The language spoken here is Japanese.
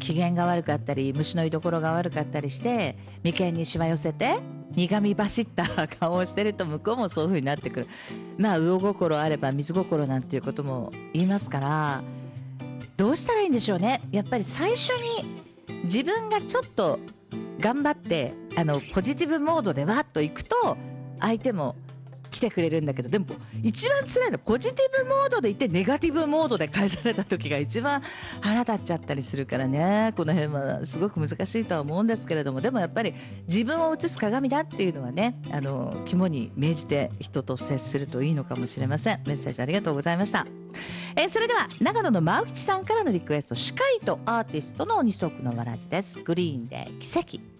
機嫌が悪かったり虫の居所が悪かったりして眉間にしわ寄せて苦み走った顔をしてると向こうもそういう風になってくる。魚心あれば水心なんていうことも言いますから、どうしたらいいんでしょうね。やっぱり最初に自分がちょっと頑張ってポジティブモードでわっといくと相手も来てくれるんだけど、でも一番辛いのポジティブモードでいてネガティブモードで返された時が一番腹立っちゃったりするからね。この辺はすごく難しいとは思うんですけれども、でもやっぱり自分を映す鏡だっていうのはね、肝に銘じて人と接するといいのかもしれません。メッセージありがとうございました。それでは長野の真内さんからのリクエスト、歯科医とアーティストの二足のわらじです。グリーンで奇跡。